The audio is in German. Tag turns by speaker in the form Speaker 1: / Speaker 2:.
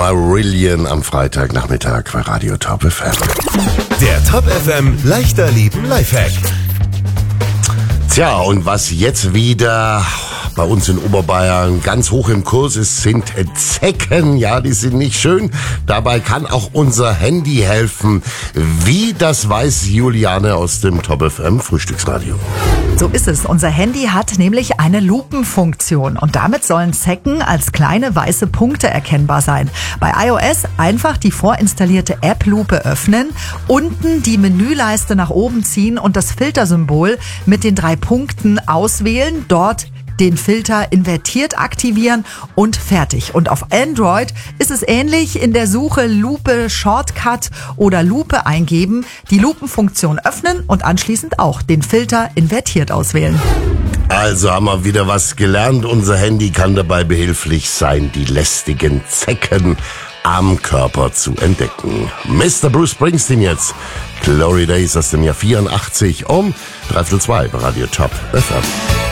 Speaker 1: Marillion am Freitagnachmittag bei Radio Top FM.
Speaker 2: Der Top FM leichter Leben Lifehack.
Speaker 1: Tja, und was jetzt wieder bei uns in Oberbayern ganz hoch im Kurs ist, sind Zecken. Ja, die sind nicht schön. Dabei kann auch unser Handy helfen. Wie, das weiß Juliane aus dem Top FM Frühstücksradio.
Speaker 3: So ist es. Unser Handy hat nämlich eine Lupenfunktion und damit sollen Zecken als kleine weiße Punkte erkennbar sein. Bei iOS einfach die vorinstallierte App-Lupe öffnen, unten die Menüleiste nach oben ziehen und das Filtersymbol mit den 3 Punkten auswählen, dort den Filter invertiert aktivieren und fertig. Und auf Android ist es ähnlich, in der Suche Lupe Shortcut oder Lupe eingeben, die Lupenfunktion öffnen und anschließend auch den Filter invertiert auswählen.
Speaker 1: Also haben wir wieder was gelernt. Unser Handy kann dabei behilflich sein, die lästigen Zecken am Körper zu entdecken. Mr. Bruce Springsteen jetzt. Glory Days aus dem Jahr 84 um 3:02 bei Radio Top FM.